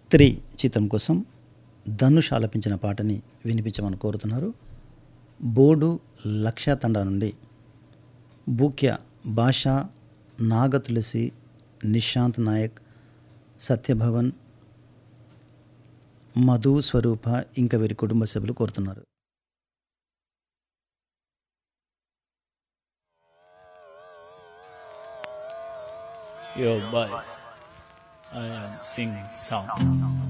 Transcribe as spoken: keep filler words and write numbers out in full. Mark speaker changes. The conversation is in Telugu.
Speaker 1: త్రీ చిత్రం కోసం ధనుష్ ఆలపించిన పాటని వినిపించమని కోరుతున్నారు. బోడు లక్ష్య తండా నుండి బూక్య భాష, నాగతులసి, నిశాంత్ నాయక్, సత్యభవన్, మధు, స్వరూప ఇంకా వీరి కుటుంబ సభ్యులు కోరుతున్నారు.
Speaker 2: Your voice, I am singing song.